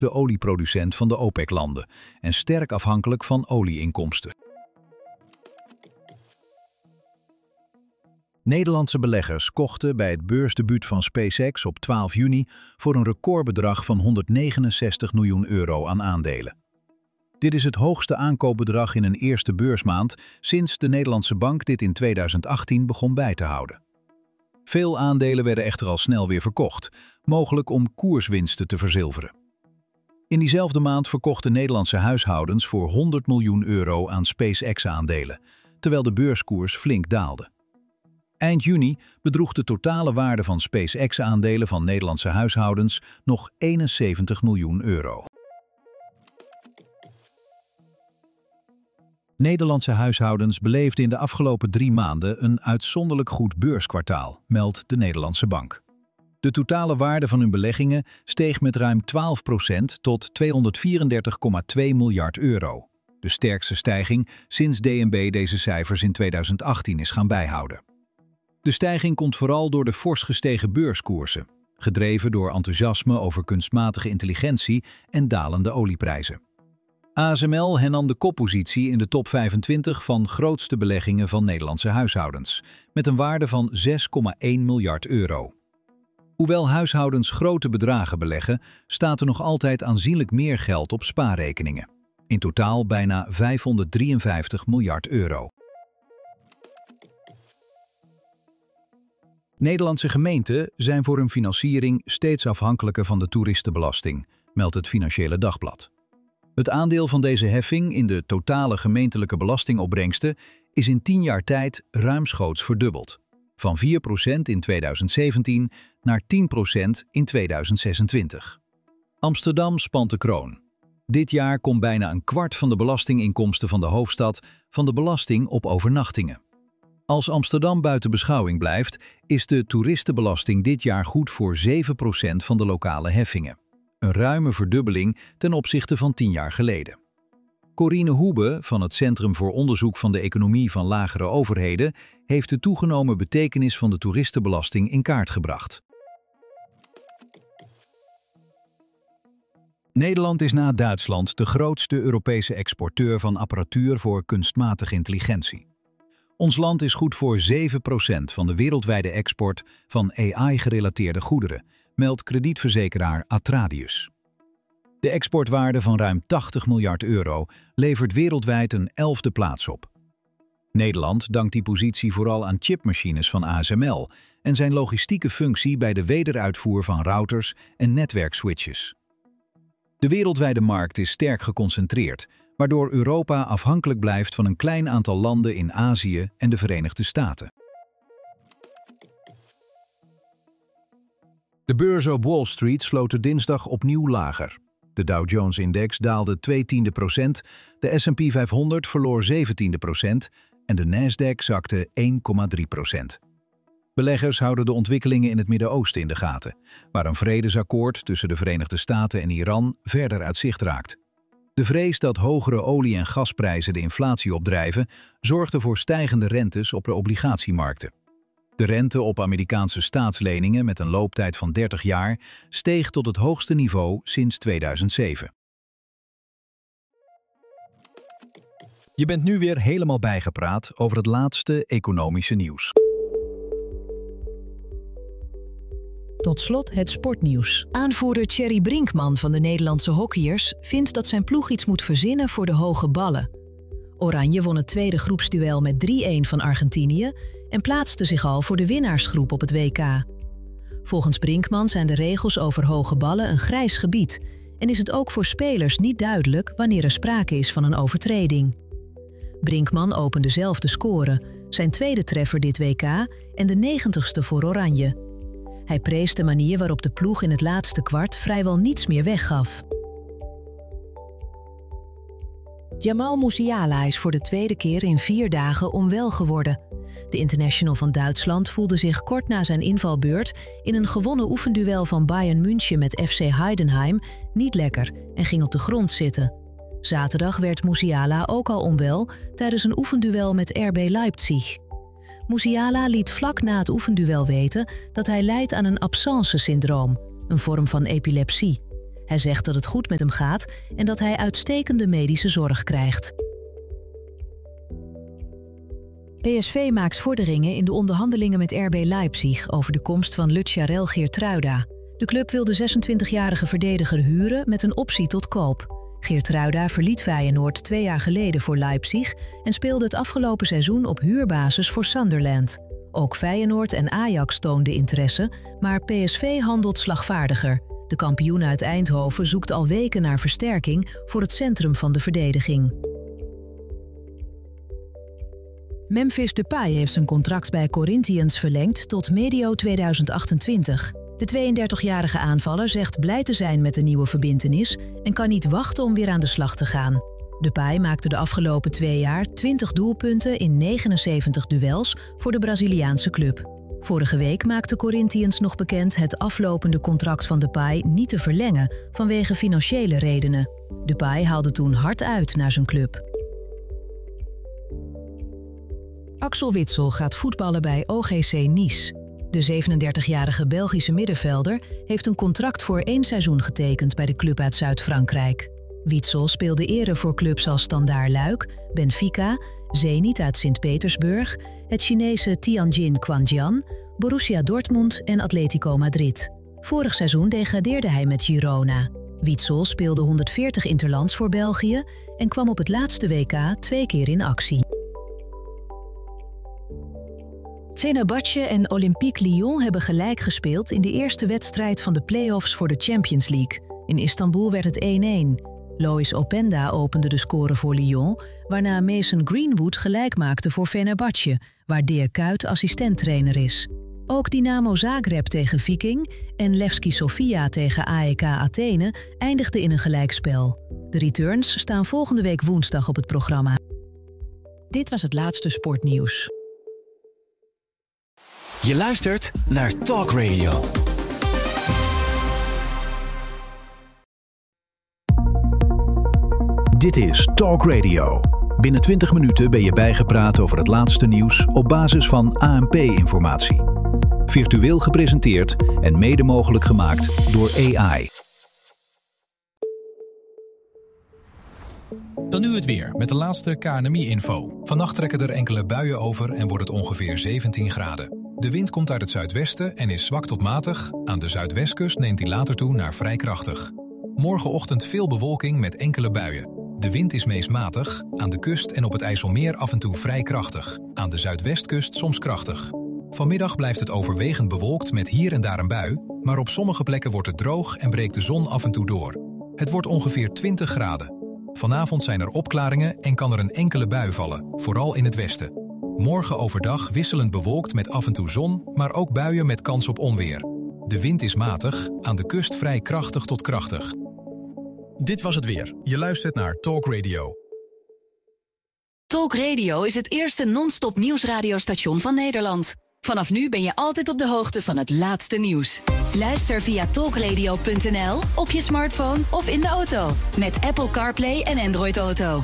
de olieproducent van de OPEC-landen, en sterk afhankelijk van olieinkomsten. Nederlandse beleggers kochten bij het beursdebuut van SpaceX op 12 juni voor een recordbedrag van €169 miljoen aan aandelen. Dit is het hoogste aankoopbedrag in een eerste beursmaand sinds de Nederlandse bank dit in 2018 begon bij te houden. Veel aandelen werden echter al snel weer verkocht, mogelijk om koerswinsten te verzilveren. In diezelfde maand verkochten Nederlandse huishoudens voor €100 miljoen aan SpaceX-aandelen, terwijl de beurskoers flink daalde. Eind juni bedroeg de totale waarde van SpaceX-aandelen van Nederlandse huishoudens nog €71 miljoen. Nederlandse huishoudens beleefden in de afgelopen 3 maanden een uitzonderlijk goed beurskwartaal, meldt de Nederlandse bank. De totale waarde van hun beleggingen steeg met ruim 12% tot €234,2 miljard. De sterkste stijging sinds DNB deze cijfers in 2018 is gaan bijhouden. De stijging komt vooral door de fors gestegen beurskoersen, gedreven door enthousiasme over kunstmatige intelligentie en dalende olieprijzen. ASML hernam de koppositie in de top 25 van grootste beleggingen van Nederlandse huishoudens, met een waarde van €6,1 miljard. Hoewel huishoudens grote bedragen beleggen, staat er nog altijd aanzienlijk meer geld op spaarrekeningen. In totaal bijna €553 miljard. Nederlandse gemeenten zijn voor hun financiering steeds afhankelijker van de toeristenbelasting, meldt het Financiële Dagblad. Het aandeel van deze heffing in de totale gemeentelijke belastingopbrengsten is in 10 jaar tijd ruimschoots verdubbeld. Van 4% in 2017 naar 10% in 2026. Amsterdam spant de kroon. Dit jaar komt bijna een kwart van de belastinginkomsten van de hoofdstad van de belasting op overnachtingen. Als Amsterdam buiten beschouwing blijft, is de toeristenbelasting dit jaar goed voor 7% van de lokale heffingen. Een ruime verdubbeling ten opzichte van 10 jaar geleden. Corine Hoebe van het Centrum voor Onderzoek van de Economie van Lagere Overheden heeft de toegenomen betekenis van de toeristenbelasting in kaart gebracht. Nederland is na Duitsland de grootste Europese exporteur van apparatuur voor kunstmatige intelligentie. Ons land is goed voor 7% van de wereldwijde export van AI-gerelateerde goederen, meldt kredietverzekeraar Atradius. De exportwaarde van ruim €80 miljard levert wereldwijd een 11e plaats op. Nederland dankt die positie vooral aan chipmachines van ASML en zijn logistieke functie bij de wederuitvoer van routers en netwerkswitches. De wereldwijde markt is sterk geconcentreerd, waardoor Europa afhankelijk blijft van een klein aantal landen in Azië en de Verenigde Staten. De beurzen op Wall Street sloten dinsdag opnieuw lager. De Dow Jones-index daalde 0,2%, de S&P 500 verloor 0,17% en de Nasdaq zakte 1,3%. Beleggers houden de ontwikkelingen in het Midden-Oosten in de gaten, waar een vredesakkoord tussen de Verenigde Staten en Iran verder uit zicht raakt. De vrees dat hogere olie- en gasprijzen de inflatie opdrijven, zorgde voor stijgende rentes op de obligatiemarkten. De rente op Amerikaanse staatsleningen met een looptijd van 30 jaar steeg tot het hoogste niveau sinds 2007. Je bent nu weer helemaal bijgepraat over het laatste economische nieuws. Tot slot het sportnieuws. Aanvoerder Thierry Brinkman van de Nederlandse hockeyers vindt dat zijn ploeg iets moet verzinnen voor de hoge ballen. Oranje won het tweede groepsduel met 3-1 van Argentinië en plaatste zich al voor de winnaarsgroep op het WK. Volgens Brinkman zijn de regels over hoge ballen een grijs gebied en is het ook voor spelers niet duidelijk wanneer er sprake is van een overtreding. Brinkman opende zelf de score, zijn tweede treffer dit WK en de 90ste voor Oranje. Hij prees de manier waarop de ploeg in het laatste kwart vrijwel niets meer weggaf. Jamal Musiala is voor de tweede keer in 4 dagen onwel geworden. De international van Duitsland voelde zich kort na zijn invalbeurt in een gewonnen oefenduel van Bayern München met FC Heidenheim niet lekker en ging op de grond zitten. Zaterdag werd Musiala ook al onwel tijdens een oefenduel met RB Leipzig. Musiala liet vlak na het oefenduel weten dat hij lijdt aan een absence-syndroom, een vorm van epilepsie. Hij zegt dat het goed met hem gaat en dat hij uitstekende medische zorg krijgt. PSV maakt vorderingen in de onderhandelingen met RB Leipzig over de komst van Lucharel Geertruida. De club wil de 26-jarige verdediger huren met een optie tot koop. Geertruida verliet Feyenoord 2 jaar geleden voor Leipzig en speelde het afgelopen seizoen op huurbasis voor Sunderland. Ook Feyenoord en Ajax toonden interesse, maar PSV handelt slagvaardiger. De kampioen uit Eindhoven zoekt al weken naar versterking voor het centrum van de verdediging. Memphis Depay heeft zijn contract bij Corinthians verlengd tot medio 2028. De 32-jarige aanvaller zegt blij te zijn met de nieuwe verbintenis en kan niet wachten om weer aan de slag te gaan. Depay maakte de afgelopen 2 jaar 20 doelpunten in 79 duels voor de Braziliaanse club. Vorige week maakte Corinthians nog bekend het aflopende contract van Depay niet te verlengen vanwege financiële redenen. Depay haalde toen hard uit naar zijn club. Axel Witsel gaat voetballen bij OGC Nice. De 37-jarige Belgische middenvelder heeft een contract voor 1 seizoen getekend bij de club uit Zuid-Frankrijk. Witsel speelde eerder voor clubs als Standard Luik, Benfica, Zenit uit Sint-Petersburg, het Chinese Tianjin Quanjian, Borussia Dortmund en Atletico Madrid. Vorig seizoen degradeerde hij met Girona. Witsel speelde 140 interlands voor België en kwam op het laatste WK 2 keer in actie. Fenerbahce en Olympique Lyon hebben gelijk gespeeld in de eerste wedstrijd van de play-offs voor de Champions League. In Istanbul werd het 1-1. Lois Openda opende de score voor Lyon, waarna Mason Greenwood gelijk maakte voor Fenerbahce, waar Dirk Kuyt assistenttrainer is. Ook Dynamo Zagreb tegen Viking en Levski Sofia tegen AEK Athene eindigden in een gelijkspel. De returns staan volgende week woensdag op het programma. Dit was het laatste sportnieuws. Je luistert naar Talk Radio. Dit is Talk Radio. Binnen 20 minuten ben je bijgepraat over het laatste nieuws op basis van ANP-informatie. Virtueel gepresenteerd en mede mogelijk gemaakt door AI. Dan nu het weer met de laatste KNMI-info. Vannacht trekken er enkele buien over en wordt het ongeveer 17 graden. De wind komt uit het zuidwesten en is zwak tot matig. Aan de zuidwestkust neemt hij later toe naar vrij krachtig. Morgenochtend veel bewolking met enkele buien. De wind is meest matig, aan de kust en op het IJsselmeer af en toe vrij krachtig. Aan de zuidwestkust soms krachtig. Vanmiddag blijft het overwegend bewolkt met hier en daar een bui, maar op sommige plekken wordt het droog en breekt de zon af en toe door. Het wordt ongeveer 20 graden. Vanavond zijn er opklaringen en kan er een enkele bui vallen, vooral in het westen. Morgen overdag wisselend bewolkt met af en toe zon, maar ook buien met kans op onweer. De wind is matig, aan de kust vrij krachtig tot krachtig. Dit was het weer. Je luistert naar Talk Radio. Talk Radio is het eerste non-stop nieuwsradiostation van Nederland. Vanaf nu ben je altijd op de hoogte van het laatste nieuws. Luister via talkradio.nl, op je smartphone of in de auto. Met Apple CarPlay en Android Auto.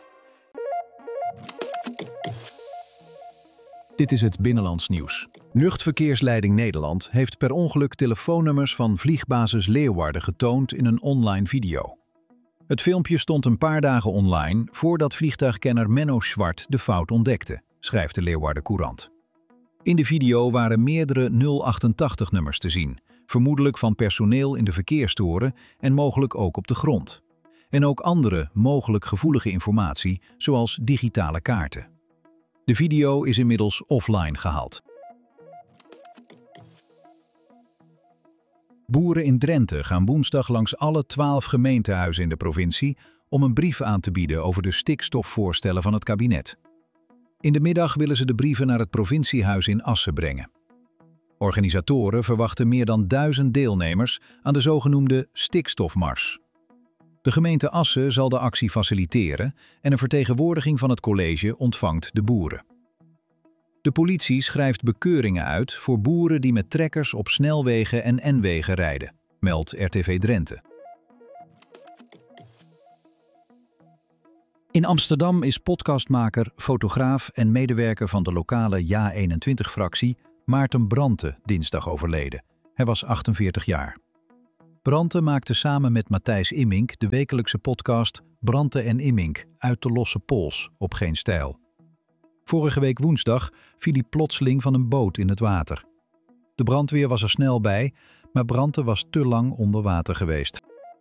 Dit is het Binnenlands nieuws. Luchtverkeersleiding Nederland heeft per ongeluk telefoonnummers van vliegbasis Leeuwarden getoond in een online video. Het filmpje stond een paar dagen online voordat vliegtuigkenner Menno Zwart de fout ontdekte, schrijft de Leeuwarden Courant. In de video waren meerdere 088-nummers te zien, vermoedelijk van personeel in de verkeerstoren en mogelijk ook op de grond. En ook andere, mogelijk gevoelige informatie, zoals digitale kaarten. De video is inmiddels offline gehaald. Boeren in Drenthe gaan woensdag langs alle 12 gemeentehuizen in de provincie om een brief aan te bieden over de stikstofvoorstellen van het kabinet. In de middag willen ze de brieven naar het provinciehuis in Assen brengen. Organisatoren verwachten meer dan 1000 deelnemers aan de zogenoemde stikstofmars. De gemeente Assen zal de actie faciliteren en een vertegenwoordiging van het college ontvangt de boeren. De politie schrijft bekeuringen uit voor boeren die met trekkers op snelwegen en N-wegen rijden, meldt RTV Drenthe. In Amsterdam is podcastmaker, fotograaf en medewerker van de lokale Ja21-fractie Maarten Brandte dinsdag overleden. Hij was 48 jaar. Brandte maakte samen met Matthijs Immink de wekelijkse podcast Brandte en Immink uit de losse pols op Geen Stijl. Vorige week woensdag viel hij plotseling van een boot in het water. De brandweer was er snel bij, maar Brandte was te lang onder water geweest.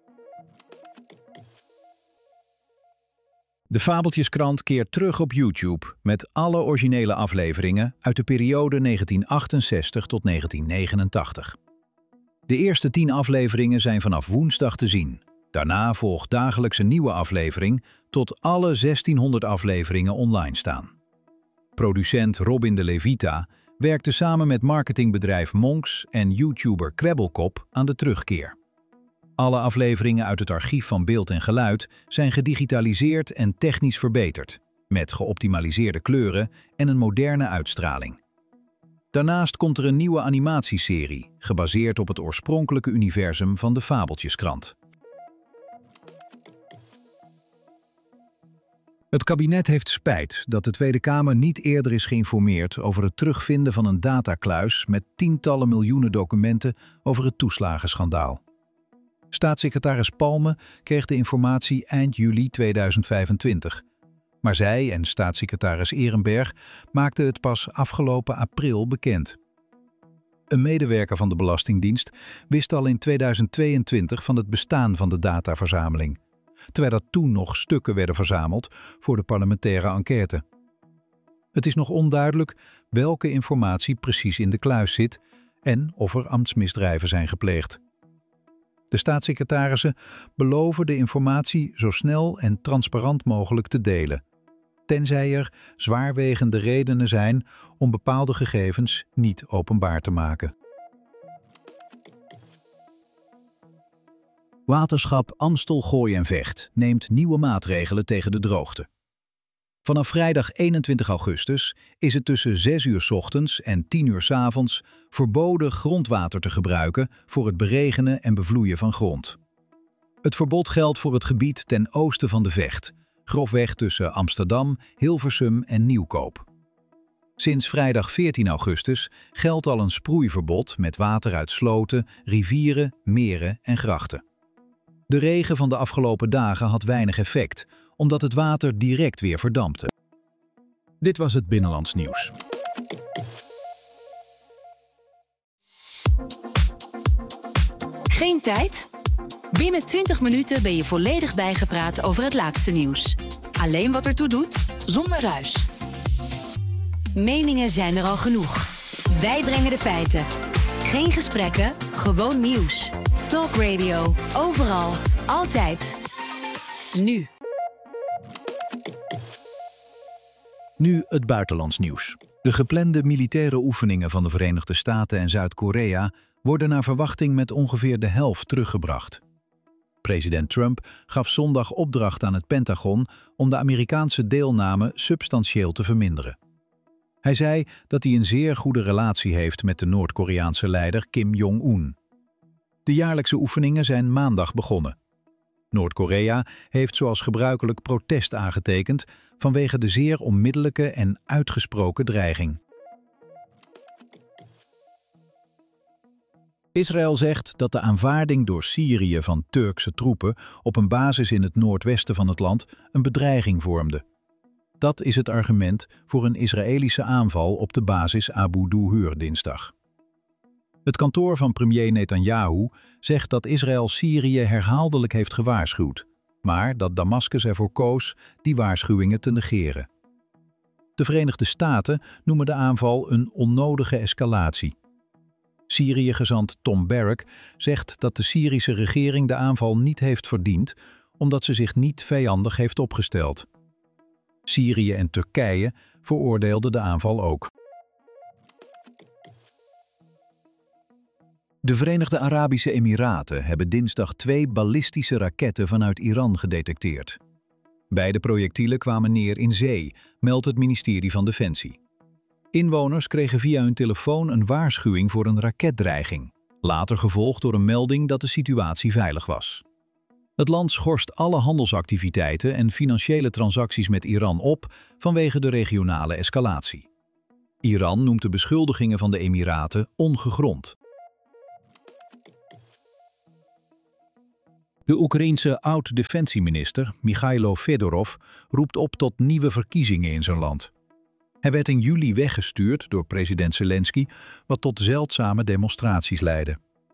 De Fabeltjeskrant keert terug op YouTube met alle originele afleveringen uit de periode 1968 tot 1989. De eerste 10 afleveringen zijn vanaf woensdag te zien. Daarna volgt dagelijks een nieuwe aflevering tot alle 1600 afleveringen online staan. Producent Robin de Levita werkte samen met marketingbedrijf Monks en YouTuber Kwebbelkop aan de terugkeer. Alle afleveringen uit het archief van beeld en geluid zijn gedigitaliseerd en technisch verbeterd, met geoptimaliseerde kleuren en een moderne uitstraling. Daarnaast komt er een nieuwe animatieserie, gebaseerd op het oorspronkelijke universum van de Fabeltjeskrant. Het kabinet heeft spijt dat de Tweede Kamer niet eerder is geïnformeerd over het terugvinden van een datakluis met tientallen miljoenen documenten over het toeslagenschandaal. Staatssecretaris Palme kreeg de informatie eind juli 2025. Maar zij en staatssecretaris Ehrenberg maakten het pas afgelopen april bekend. Een medewerker van de Belastingdienst wist al in 2022 van het bestaan van de dataverzameling, terwijl er toen nog stukken werden verzameld voor de parlementaire enquête. Het is nog onduidelijk welke informatie precies in de kluis zit en of er ambtsmisdrijven zijn gepleegd. De staatssecretarissen beloven de informatie zo snel en transparant mogelijk te delen, tenzij er zwaarwegende redenen zijn om bepaalde gegevens niet openbaar te maken. Waterschap Amstel Gooi en Vecht neemt nieuwe maatregelen tegen de droogte. Vanaf vrijdag 21 augustus is het tussen 6 uur 's ochtends en 10 uur 's avonds verboden grondwater te gebruiken voor het beregenen en bevloeien van grond. Het verbod geldt voor het gebied ten oosten van de Vecht, grofweg tussen Amsterdam, Hilversum en Nieuwkoop. Sinds vrijdag 14 augustus geldt al een sproeiverbod met water uit sloten, rivieren, meren en grachten. De regen van de afgelopen dagen had weinig effect, omdat het water direct weer verdampte. Dit was het Binnenlands Nieuws. Geen tijd? Binnen 20 minuten ben je volledig bijgepraat over het laatste nieuws. Alleen wat ertoe doet, zonder ruis. Meningen zijn er al genoeg. Wij brengen de feiten. Geen gesprekken, gewoon nieuws. Talk Radio, overal, altijd. Nu. Nu het buitenlands nieuws. De geplande militaire oefeningen van de Verenigde Staten en Zuid-Korea worden naar verwachting met ongeveer de helft teruggebracht. President Trump gaf zondag opdracht aan het Pentagon om de Amerikaanse deelname substantieel te verminderen. Hij zei dat hij een zeer goede relatie heeft met de Noord-Koreaanse leider Kim Jong-un. De jaarlijkse oefeningen zijn maandag begonnen. Noord-Korea heeft zoals gebruikelijk protest aangetekend vanwege de zeer onmiddellijke en uitgesproken dreiging. Israël zegt dat de aanvaarding door Syrië van Turkse troepen op een basis in het noordwesten van het land een bedreiging vormde. Dat is het argument voor een Israëlische aanval op de basis Abu Duhur dinsdag. Het kantoor van premier Netanyahu zegt dat Israël Syrië herhaaldelijk heeft gewaarschuwd, maar dat Damascus ervoor koos die waarschuwingen te negeren. De Verenigde Staten noemen de aanval een onnodige escalatie. Syrië-gezant Tom Barrack zegt dat de Syrische regering de aanval niet heeft verdiend, omdat ze zich niet vijandig heeft opgesteld. Syrië en Turkije veroordeelden de aanval ook. De Verenigde Arabische Emiraten hebben dinsdag 2 ballistische raketten vanuit Iran gedetecteerd. Beide projectielen kwamen neer in zee, meldt het ministerie van Defensie. Inwoners kregen via hun telefoon een waarschuwing voor een raketdreiging, later gevolgd door een melding dat de situatie veilig was. Het land schorst alle handelsactiviteiten en financiële transacties met Iran op vanwege de regionale escalatie. Iran noemt de beschuldigingen van de Emiraten ongegrond. De Oekraïense oud-defensieminister Michailo Fedorov roept op tot nieuwe verkiezingen in zijn land. Hij werd in juli weggestuurd door president Zelensky, wat tot zeldzame demonstraties leidde.